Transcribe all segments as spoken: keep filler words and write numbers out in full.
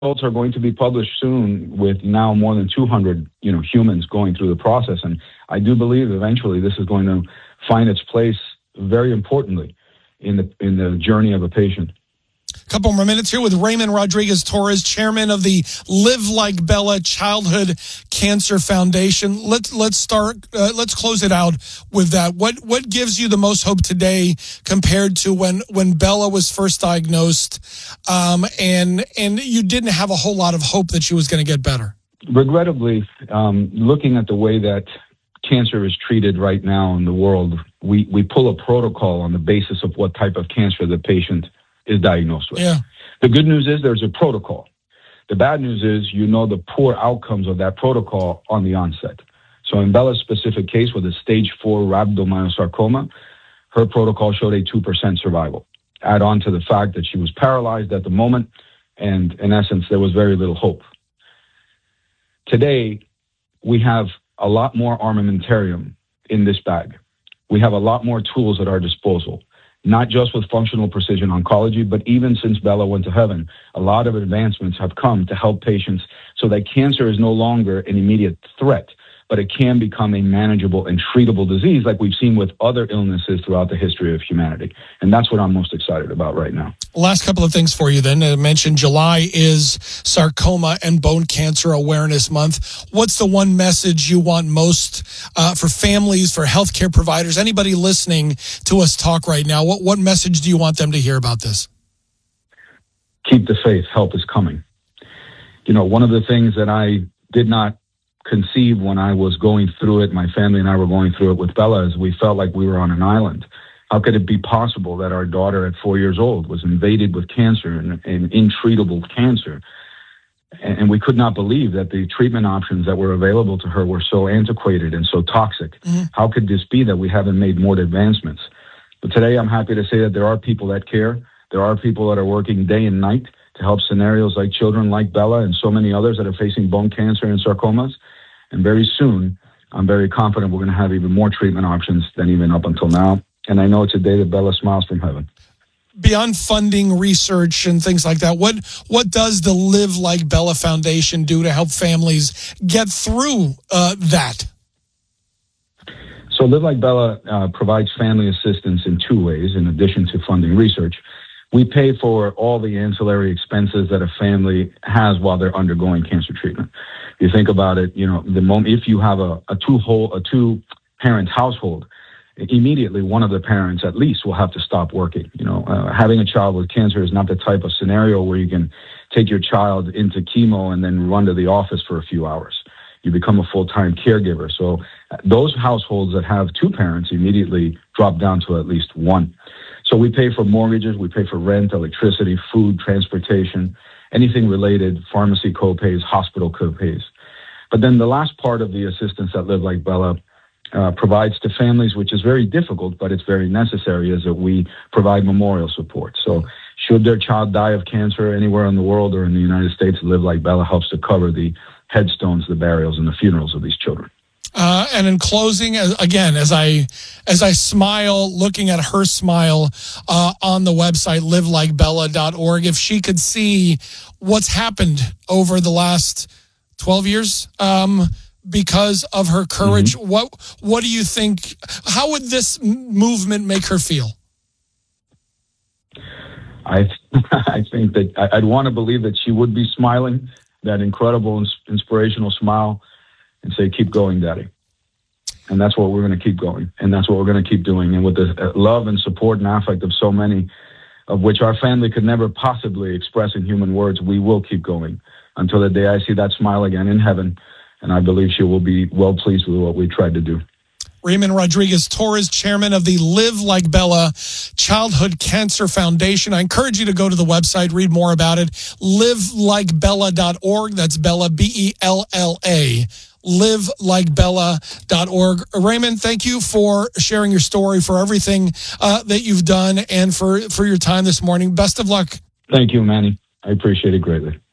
results are going to be published soon with now more than two hundred, you know, humans going through the process. And I do believe eventually this is going to find its place very importantly in the in the journey of a patient. Couple more minutes here with Raymond Rodriguez Torres, chairman of the Live Like Bella Childhood Cancer Foundation. Let's let's start. Uh, let's close it out with that. What what gives you the most hope today compared to when when Bella was first diagnosed, um, and and you didn't have a whole lot of hope that she was going to get better? Regrettably, um, looking at the way that cancer is treated right now in the world, we we pull a protocol on the basis of what type of cancer the patient is diagnosed with. Yeah. The good news is there's a protocol. The bad news is you know the poor outcomes of that protocol on the onset. So in Bella's specific case with a stage four rhabdomyosarcoma, her protocol showed a two percent survival. Add on to the fact that she was paralyzed at the moment, and in essence, there was very little hope. Today, we have a lot more armamentarium in this bag. We have a lot more tools at our disposal. Not just with functional precision oncology, but even since Bella went to heaven, a lot of advancements have come to help patients so that cancer is no longer an immediate threat, but it can become a manageable and treatable disease like we've seen with other illnesses throughout the history of humanity. And that's what I'm most excited about right now. Last couple of things for you then. I mentioned July is Sarcoma and Bone Cancer Awareness Month. What's the one message you want most uh, for families, for healthcare providers, anybody listening to us talk right now? What, what message do you want them to hear about this? Keep the faith. Help is coming. You know, one of the things that I did not conceive when I was going through it, my family and I were going through it with Bella, is we felt like we were on an island. How could it be possible that our daughter at four years old was invaded with cancer and, and intreatable cancer? And, and we could not believe that the treatment options that were available to her were so antiquated and so toxic. Mm-hmm. How could this be that we haven't made more advancements? But today I'm happy to say that there are people that care. There are people that are working day and night to help scenarios like children like Bella and so many others that are facing bone cancer and sarcomas. And very soon, I'm very confident we're going to have even more treatment options than even up until now. And I know it's a day that Bella smiles from heaven. Beyond funding research and things like that, what what does the Live Like Bella Foundation do to help families get through uh, that? So Live Like Bella uh, provides family assistance in two ways, in addition to funding research. We pay for all the ancillary expenses that a family has while they're undergoing cancer treatment. You think about it, you know, the moment if you have a, a two whole a two parent household, immediately one of the parents at least will have to stop working. You know, uh, having a child with cancer is not the type of scenario where you can take your child into chemo and then run to the office for a few hours. You become a full-time caregiver. So uh, those households that have two parents immediately drop down to at least one. So we pay for mortgages, we pay for rent, electricity, food, transportation, anything related, pharmacy copays, hospital copays. But then the last part of the assistance that Live Like Bella uh, provides to families, which is very difficult, but it's very necessary, is that we provide memorial support. So should their child die of cancer anywhere in the world or in the United States, Live Like Bella helps to cover the headstones, the burials, and the funerals of these children. Uh, and in closing, again, as I as I smile, looking at her smile uh, on the website, live like bella dot org, if she could see what's happened over the last twelve years um, because of her courage, mm-hmm. what what do you think, how would this movement make her feel? I, I think that I'd want to believe that she would be smiling, that incredible, inspirational smile, and say, keep going, Daddy. And that's what we're going to keep going. And that's what we're going to keep doing. And with the love and support and affect of so many, of which our family could never possibly express in human words, we will keep going until the day I see that smile again in heaven. And I believe she will be well pleased with what we tried to do. Raymond Rodriguez Torres, chairman of the Live Like Bella Childhood Cancer Foundation. I encourage you to go to the website, read more about it, live like bella dot org. That's Bella, B E L L A, live like bella dot org. Raymond, thank you for sharing your story, for everything uh, that you've done, and for, for your time this morning. Best of luck. Thank you, Manny. I appreciate it greatly.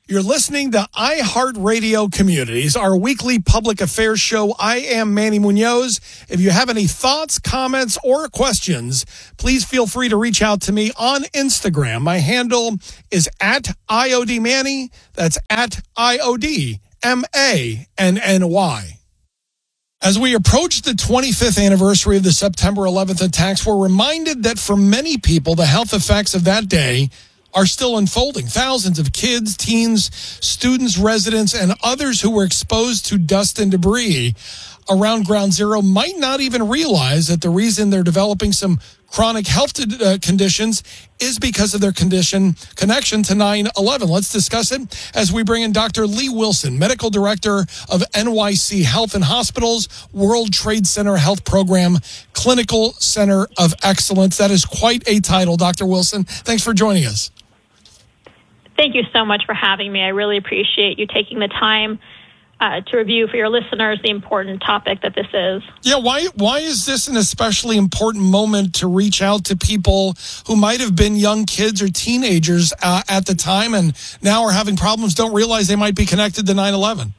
You're listening to iHeartRadio Communities, our weekly public affairs show. I am Manny Munoz. If you have any thoughts, comments, or questions, please feel free to reach out to me on Instagram. My handle is at I O D Manny. That's at I O D M A N N Y. As we approach the twenty-fifth anniversary of the September eleventh attacks, we're reminded that for many people, the health effects of that day are still unfolding. Thousands of kids, teens, students, residents, and others who were exposed to dust and debris around Ground Zero might not even realize that the reason they're developing some chronic health uh, conditions is because of their condition connection to nine eleven. Let's discuss it as we bring in Doctor Lee Wilson, Medical Director of N Y C Health and Hospitals World Trade Center Health Program, Clinical Center of Excellence. That is quite a title, Doctor Wilson. Thanks for joining us. Thank you so much for having me. I really appreciate you taking the time uh, to review for your listeners the important topic that this is. Yeah, why why is this an especially important moment to reach out to people who might have been young kids or teenagers uh, at the time and now are having problems, don't realize they might be connected to nine eleven?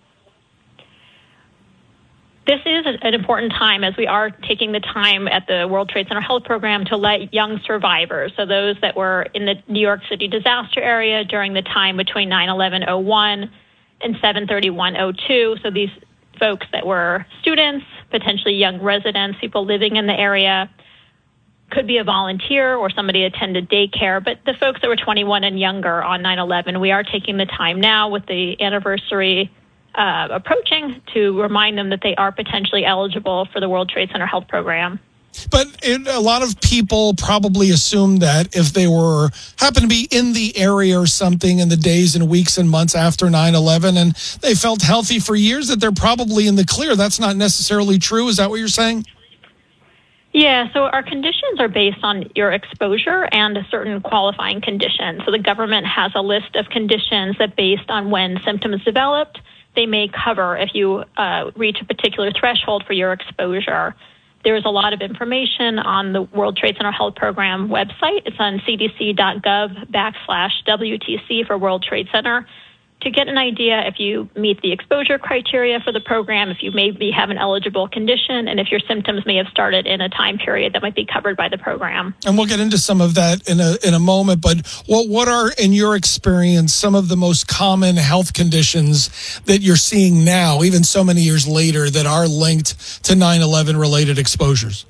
This is an important time as we are taking the time at the World Trade Center Health Program to let young survivors, so those that were in the New York City disaster area during the time between nine eleven oh one and seven thirty-one oh two, so these folks that were students, potentially young residents, people living in the area, could be a volunteer or somebody attended daycare, but the folks that were twenty-one and younger on nine eleven, we are taking the time now with the anniversary Uh, approaching to remind them that they are potentially eligible for the World Trade Center Health Program. But it, a lot of people probably assume that if they were happen to be in the area or something in the days and weeks and months after nine eleven and they felt healthy for years, that they're probably in the clear. That's not necessarily true. Is that what you're saying? Yeah, so our conditions are based on your exposure and certain qualifying conditions. So the government has a list of conditions that, based on when symptoms developed, they may cover if you uh, reach a particular threshold for your exposure. There is a lot of information on the World Trade Center Health Program website. It's on cdc.gov backslash WTC for World Trade Center to get an idea if you meet the exposure criteria for the program, if you maybe have an eligible condition, and if your symptoms may have started in a time period that might be covered by the program. And we'll get into some of that in a in a moment, but what what are, in your experience, some of the most common health conditions that you're seeing now, even so many years later, that are linked to nine eleven related exposures?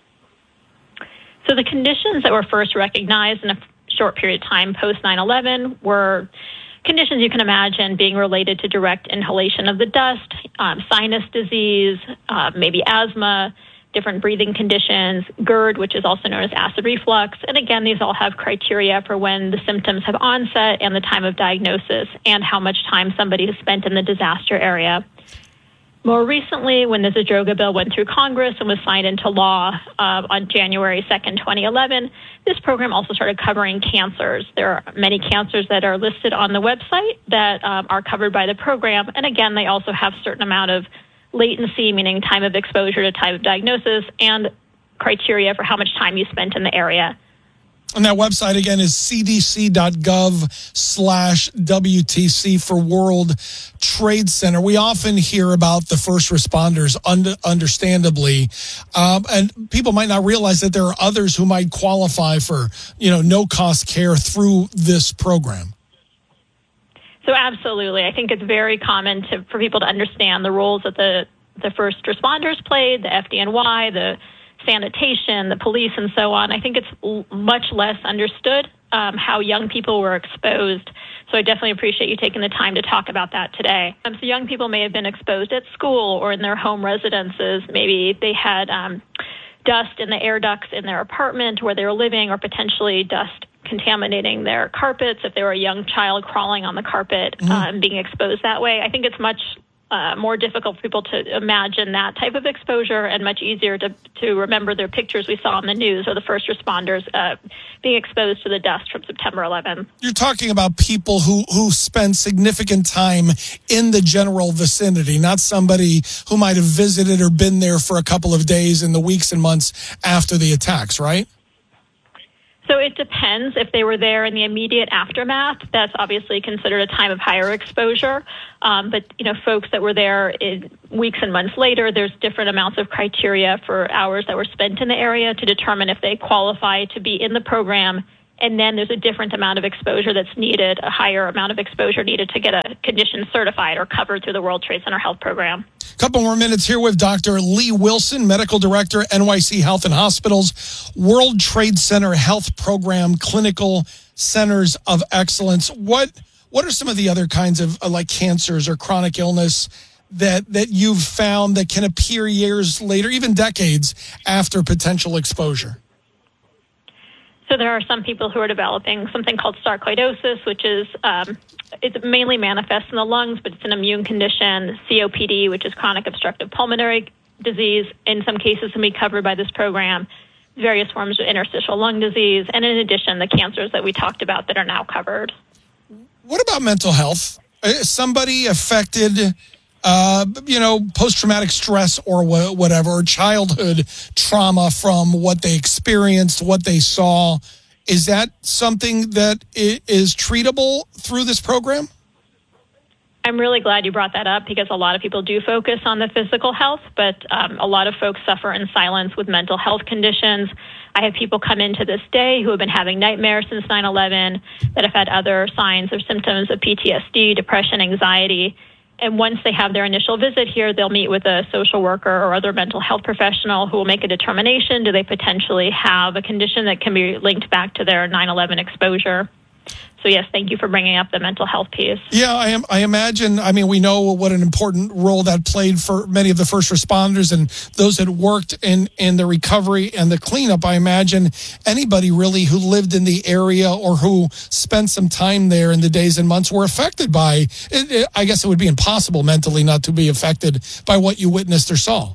So the conditions that were first recognized in a short period of time post nine eleven were conditions you can imagine being related to direct inhalation of the dust, um, sinus disease, uh, maybe asthma, different breathing conditions, GERD, which is also known as acid reflux. And again, these all have criteria for when the symptoms have onset and the time of diagnosis and how much time somebody has spent in the disaster area. More recently, when the Zadroga bill went through Congress and was signed into law uh, on January second, twenty eleven, this program also started covering cancers. There are many cancers that are listed on the website that um, are covered by the program. And again, they also have a certain amount of latency, meaning time of exposure to time of diagnosis, and criteria for how much time you spent in the area. And that website, again, is cdc.gov slash WTC for World Trade Center. We often hear about the first responders, un- understandably, um, and people might not realize that there are others who might qualify for, you know, no-cost care through this program. So absolutely. I think it's very common to, for people to understand the roles that the, the first responders played, the F D N Y, the sanitation, the police, and so on. I think it's l- much less understood um, how young people were exposed. So I definitely appreciate you taking the time to talk about that today. Um, so young people may have been exposed at school or in their home residences. Maybe they had um, dust in the air ducts in their apartment where they were living, or potentially dust contaminating their carpets if they were a young child crawling on the carpet, mm-hmm. um, being exposed that way. I think it's much Uh, more difficult for people to imagine that type of exposure, and much easier to, to remember the pictures we saw on the news or the first responders uh, being exposed to the dust from September eleventh. You're talking about people who, who spend significant time in the general vicinity, not somebody who might have visited or been there for a couple of days in the weeks and months after the attacks, right? So it depends. If they were there in the immediate aftermath, that's obviously considered a time of higher exposure. Um, but, you know, folks that were there in weeks and months later, there's different amounts of criteria for hours that were spent in the area to determine if they qualify to be in the program. And then there's a different amount of exposure that's needed, a higher amount of exposure needed to get a condition certified or covered through the World Trade Center Health Program. A couple more minutes here with Doctor Lee Wilson, Medical Director, N Y C Health and Hospitals, World Trade Center Health Program, Clinical Centers of Excellence. What what are some of the other kinds of uh, like cancers or chronic illness that, that you've found that can appear years later, even decades after potential exposure? So there are some people who are developing something called sarcoidosis, which is um, it's mainly manifests in the lungs, but it's an immune condition. C O P D, which is chronic obstructive pulmonary disease, in some cases can be covered by this program. Various forms of interstitial lung disease, and in addition, the cancers that we talked about that are now covered. What about mental health? Is somebody affected, uh, you know, post-traumatic stress or wh- whatever, or childhood trauma from what they experienced, what they saw. Is that something that is treatable through this program? I'm really glad you brought that up because a lot of people do focus on the physical health, but um, a lot of folks suffer in silence with mental health conditions. I have people come in to this day who have been having nightmares since nine eleven, that have had other signs or symptoms of P T S D, depression, anxiety. And once they have their initial visit here, they'll meet with a social worker or other mental health professional who will make a determination. Do they potentially have a condition that can be linked back to their nine eleven exposure? So, yes, thank you for bringing up the mental health piece. Yeah, I am. I imagine, I mean, we know what an important role that played for many of the first responders and those that worked in, in the recovery and the cleanup. I imagine anybody really who lived in the area or who spent some time there in the days and months were affected by it. it I guess it would be impossible mentally not to be affected by what you witnessed or saw.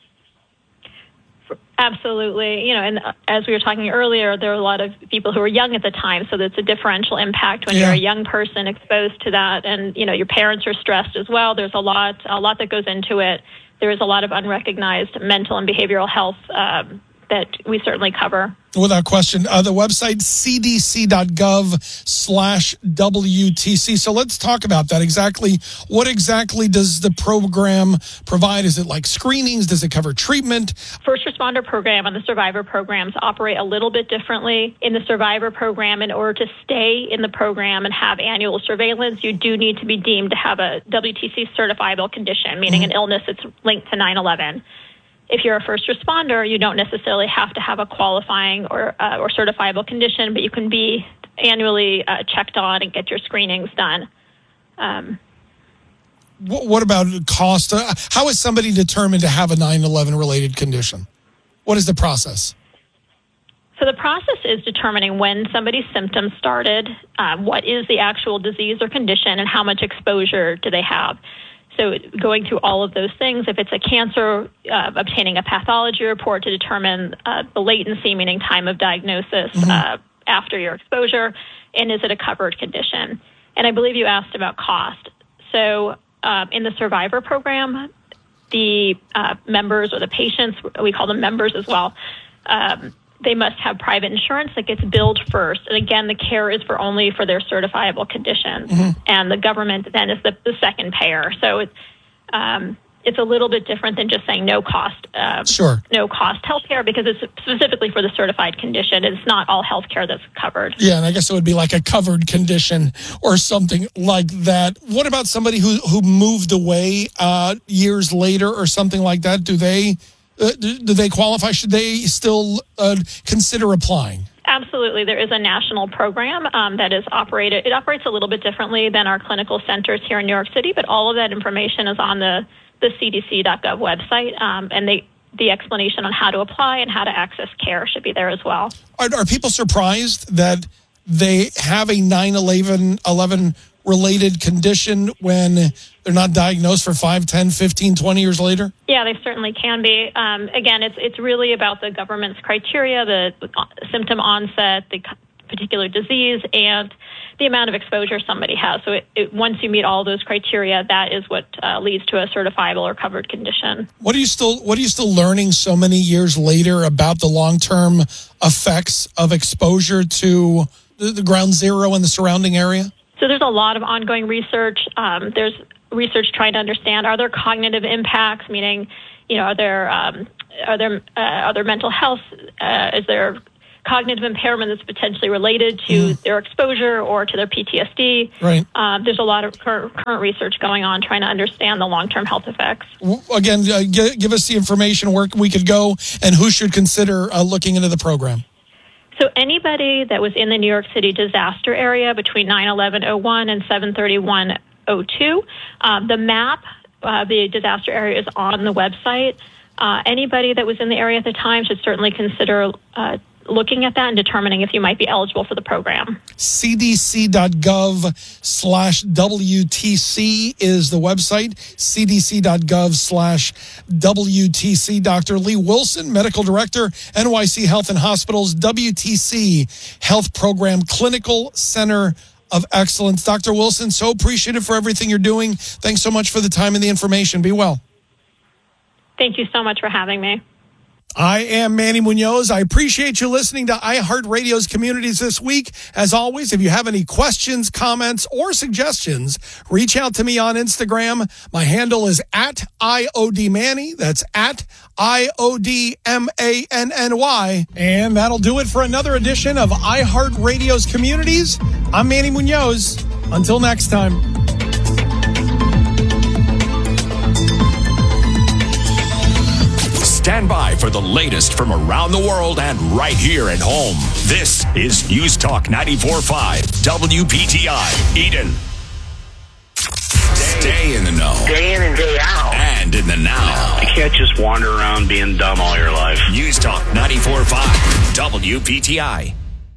Absolutely. You know, and as we were talking earlier, there are a lot of people who were young at the time, so that's a differential impact when yeah. you're a young person exposed to that. And, you know, your parents are stressed as well. There's a lot, a lot that goes into it. There is a lot of unrecognized mental and behavioral health um, that we certainly cover. Without question. Uh, the website, c d c dot gov slash W T C. So let's talk about that. Exactly. What exactly does the program provide? Is it like screenings? Does it cover treatment? First responder program and the survivor programs operate a little bit differently. In the survivor program, in order to stay in the program and have annual surveillance, you do need to be deemed to have a W T C certifiable condition, meaning mm-hmm. an illness that's linked to nine eleven. If you're a first responder, you don't necessarily have to have a qualifying or uh, or certifiable condition, but you can be annually uh, checked on and get your screenings done. Um, what, what about cost? Uh, how is somebody determined to have a nine eleven related condition? What is the process? So the process is determining when somebody's symptoms started, uh, what is the actual disease or condition, and how much exposure do they have. So going through all of those things, if it's a cancer, uh, obtaining a pathology report to determine uh, the latency, meaning time of diagnosis mm-hmm. uh, after your exposure, and is it a covered condition? And I believe you asked about cost. So uh, in the survivor program, the uh, members or the patients, we call them members as well, um, they must have private insurance that gets billed first. And again, the care is for only for their certifiable conditions. Mm-hmm. And the government then is the, the second payer. So it's, um, it's a little bit different than just saying no cost, uh, sure. no cost healthcare, because it's specifically for the certified condition. It's not all healthcare that's covered. Yeah, and I guess it would be like a covered condition or something like that. What about somebody who, who moved away uh, years later or something like that? Do they... Uh, do, do they qualify? Should they still uh, consider applying? Absolutely. There is a national program um, that is operated. It operates a little bit differently than our clinical centers here in New York City, but all of that information is on the, the c d c dot gov website, um, and they, the explanation on how to apply and how to access care should be there as well. Are, are people surprised that they have a nine eleven related condition when they're not diagnosed for five, ten, fifteen, twenty years later? Yeah, they certainly can be. Um, again, it's it's really about the government's criteria, the symptom onset, the particular disease, and the amount of exposure somebody has. So it, it, once you meet all those criteria, that is what uh, leads to a certifiable or covered condition. What are you still What are you still learning so many years later about the long-term effects of exposure to the, the ground zero and the surrounding area? So there's a lot of ongoing research. Um, there's research trying to understand, are there cognitive impacts, meaning, you know, are there um, are there uh, are there mental health? Uh, is there cognitive impairment that's potentially related to mm. their exposure or to their P T S D? Right. Um, there's a lot of cur- current research going on trying to understand the long-term health effects. Again, uh, g- give us the information where we could go and who should consider uh, looking into the program. So anybody that was in the New York City disaster area between nine eleven oh one and seven thirty-one oh two, um, the map, uh, the disaster area is on the website. Uh, anybody that was in the area at the time should certainly consider uh, looking at that and determining if you might be eligible for the program. C D C dot gov slash W T C is the website. C D C dot gov slash W T C. Doctor Lee Wilson, Medical Director, N Y C Health and Hospitals, W T C Health Program Clinical Center of Excellence. Doctor Wilson, so appreciative for everything you're doing. Thanks so much for the time and the information. Be well. Thank you so much for having me. I am Manny Munoz. I appreciate you listening to iHeartRadio's Communities this week. As always, if you have any questions, comments, or suggestions, reach out to me on Instagram. My handle is at I O D Manny. That's at I O D M A N N Y. And that'll do it for another edition of iHeartRadio's Communities. I'm Manny Munoz. Until next time. Stand by for the latest from around the world and right here at home. This is News Talk ninety-four point five W P T I, Eden. Stay in the know. Day in and day out. And in the now. You can't just wander around being dumb all your life. News Talk ninety-four point five W P T I.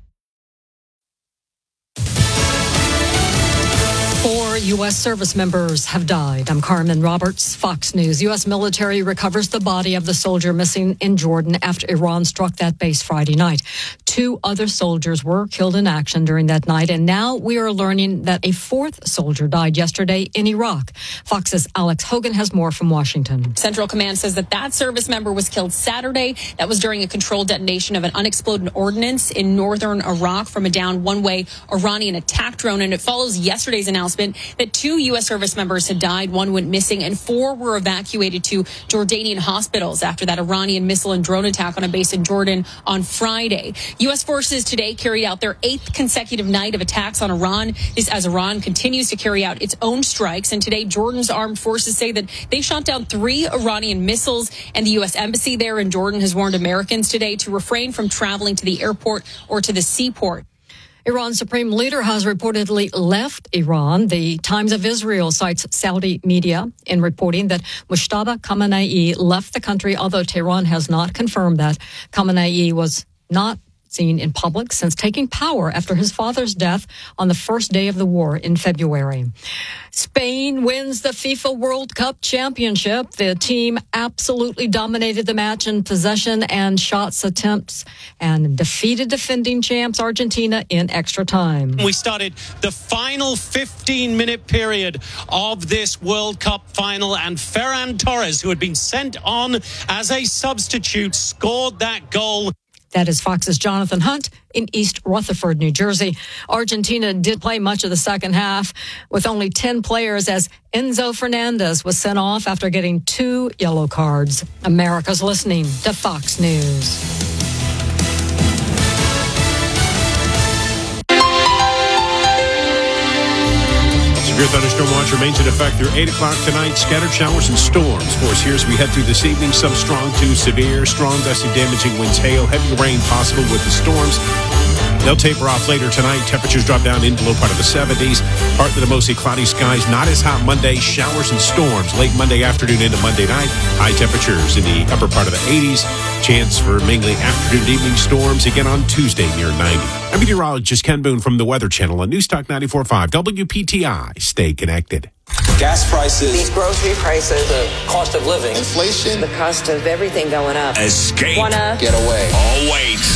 Four U S service members have died. I'm Carmen Roberts, Fox News. U S military recovers the body of the soldier missing in Jordan after Iran struck that base Friday night. Two other soldiers were killed in action during that night, and now we are learning that a fourth soldier died yesterday in Iraq. Fox's Alex Hogan has more from Washington. Central Command says that that service member was killed Saturday. That was during a controlled detonation of an unexploded ordnance in northern Iraq from a downed one-way Iranian attack drone, and it follows yesterday's announcement that two U S service members had died, one went missing, and four were evacuated to Jordanian hospitals after that Iranian missile and drone attack on a base in Jordan on Friday. U S forces today carried out their eighth consecutive night of attacks on Iran. This as Iran continues to carry out its own strikes. And today, Jordan's armed forces say that they shot down three Iranian missiles, and the U S embassy there in Jordan has warned Americans today to refrain from traveling to the airport or to the seaport. Iran's supreme leader has reportedly left Iran. The Times of Israel cites Saudi media in reporting that Mustafa Khamenei left the country, although Tehran has not confirmed that. Khamenei was not seen in public since taking power after his father's death on the first day of the war in February. Spain wins the FIFA World Cup championship. The team absolutely dominated the match in possession and shots attempts and defeated defending champs Argentina in extra time. We started the final fifteen-minute period of this World Cup final, and Ferran Torres, who had been sent on as a substitute, scored that goal. That is Fox's Jonathan Hunt in East Rutherford, New Jersey. Argentina did play much of the second half with only ten players as Enzo Fernandez was sent off after getting two yellow cards. America's listening to Fox News. Severe thunderstorm watch remains in effect through eight o'clock tonight. Scattered showers and storms force here as we head through this evening. Some strong to severe, strong gusty damaging winds, hail, heavy rain possible with the storms. They'll taper off later tonight. Temperatures drop down into low part of the seventies. Partly to mostly cloudy skies. Not as hot Monday. Showers and storms late Monday afternoon into Monday night. High temperatures in the upper part of the eighties. Chance for mainly afternoon and evening storms again on Tuesday near ninety. I'm meteorologist Ken Boone from the Weather Channel on News Talk ninety-four point five W P T I. Stay connected. Gas prices, these grocery prices, the cost of living, inflation, the cost of everything going up. Escape. Wanna get away. Oh, wait.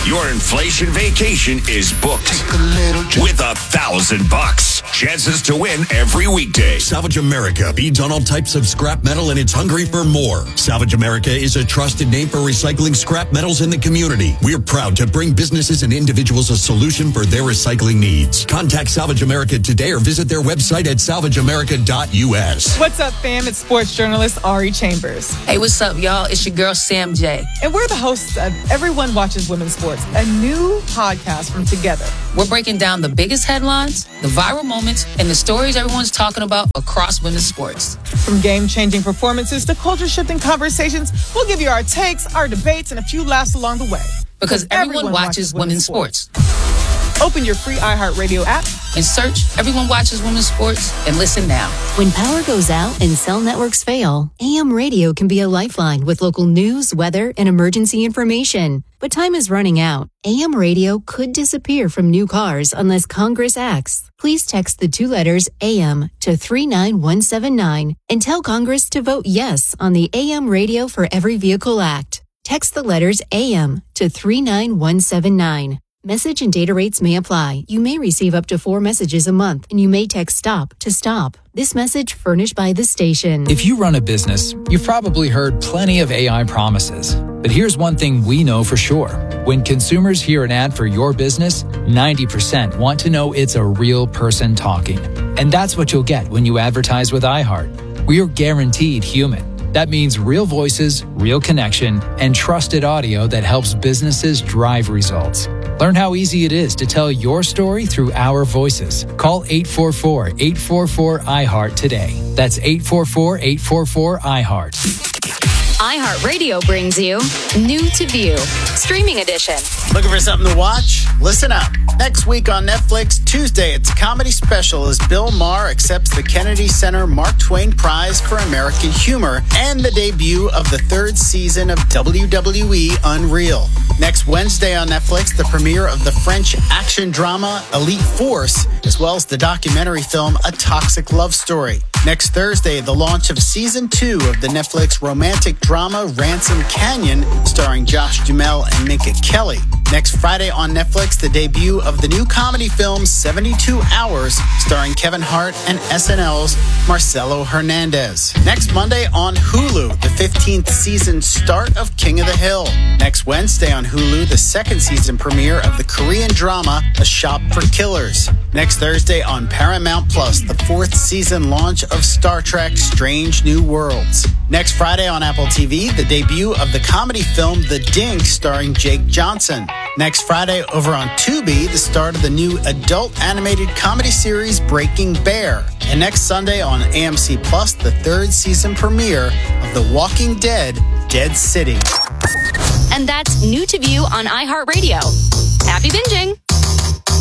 Your inflation vacation is booked with a thousand bucks. Chances to win every weekday. Salvage America feeds on all types of scrap metal, and it's hungry for more. Salvage America is a trusted name for recycling scrap metals in the community. We're proud to bring businesses and individuals a solution for their recycling needs. Contact Salvage America today or visit their website at salvage america dot u s. What's up, fam? It's sports journalist Ari Chambers. Hey, what's up, y'all? It's your girl, Sam J. And we're the hosts of Everyone Watches Women's Sports, a new podcast from Together. We're breaking down the biggest headlines, the viral moments, and the stories everyone's talking about across women's sports. From game-changing performances to culture-shifting conversations, we'll give you our takes, our debates, and a few laughs along the way. Because, because everyone, everyone watches, watches women's, women's sports. sports. Open your free iHeartRadio app and search Everyone Watches Women's Sports and listen now. When power goes out and cell networks fail, A M radio can be a lifeline with local news, weather, and emergency information. But time is running out. A M radio could disappear from new cars unless Congress acts. Please text the two letters A M to three nine one seven nine and tell Congress to vote yes on the A M Radio for Every Vehicle Act. Text the letters A M to three nine one seven nine. Message and data rates may apply. You may receive up to four messages a month, and you may text STOP to stop. This message furnished by the station. If you run a business, you've probably heard plenty of A I promises. But here's one thing we know for sure. When consumers hear an ad for your business, ninety percent want to know it's a real person talking. And that's what you'll get when you advertise with iHeart. We're guaranteed human. That means real voices, real connection, and trusted audio that helps businesses drive results. Learn how easy it is to tell your story through our voices. Call eight four four, eight four four, I heart today. That's eight four four, eight four four, I heart. iHeartRadio brings you New to View, Streaming Edition. Looking for something to watch? Listen up. Next week on Netflix, Tuesday, it's a comedy special as Bill Maher accepts the Kennedy Center Mark Twain Prize for American Humor and the debut of the third season of W W E Unreal. Next Wednesday on Netflix, the premiere of the French action drama Elite Force, as well as the documentary film A Toxic Love Story. Next Thursday, the launch of season two of the Netflix romantic drama Ransom Canyon, starring Josh Duhamel and Minka Kelly. Next Friday on Netflix, the debut of the new comedy film seventy-two hours, starring Kevin Hart and S N L's Marcelo Hernandez. Next Monday on Hulu, the fifteenth season start of King of the Hill. Next Wednesday on Hulu, the second season premiere of the Korean drama A Shop for Killers. Next Thursday on Paramount Plus, the fourth season launch of Star Trek Strange New Worlds. Next Friday on Apple T V, the debut of the comedy film The Dink, starring Jake Johnson. Next Friday over on Tubi, the start of the new adult animated comedy series Breaking Bear. And next Sunday on A M C Plus, the third season premiere of The Walking Dead, Dead City. And that's New to View on iHeartRadio. Happy binging!